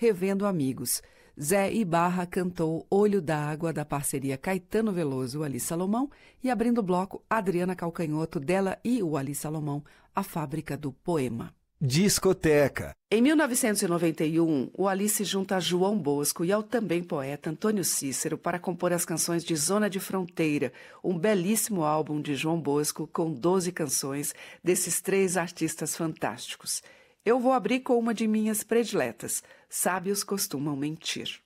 Revendo Amigos. Zé Ibarra cantou Olho d'Água, da parceria Caetano Veloso e Ali Salomão, e abrindo o bloco, Adriana Calcanhoto, dela e o Ali Salomão, A Fábrica do Poema. Discoteca. Em 1991, o Ali se junta a João Bosco e ao também poeta Antônio Cícero para compor as canções de Zona de Fronteira, um belíssimo álbum de João Bosco com 12 canções desses 3 artistas fantásticos. Eu vou abrir com uma de minhas prediletas, Sábios Costumam Mentir.